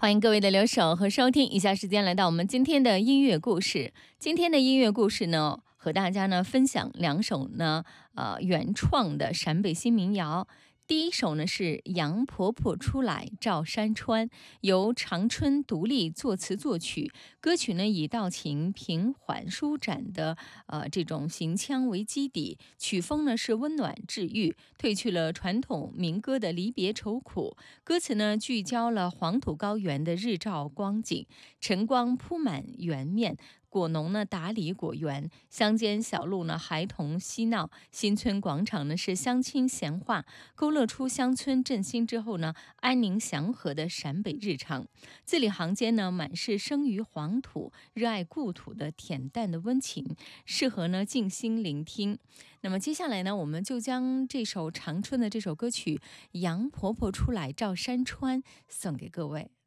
欢迎各位的留守和收听，以下时间来到我们今天的音乐故事。今天的音乐故事呢，和大家呢分享两首呢原创的陕北新民谣。第一首呢是《杨婆婆出来照山川》，由长春独立作词作曲。歌曲呢以道情平缓舒展的这种行腔为基底，曲风呢是温暖治愈，褪去了传统民歌的离别愁苦。歌词呢聚焦了黄土高原的日照光景，晨光铺满园面。果农呢打理果园，乡间小路呢孩童嬉闹，新村广场呢是乡亲闲话，勾勒出乡村振兴之后呢安宁祥和的陕北日常。字里行间呢满是生于黄土、热爱故土的恬淡的温情，适合呢静心聆听。那么接下来呢，我们就将这首长春的这首歌曲《杨婆婆出来照山川》送给各位。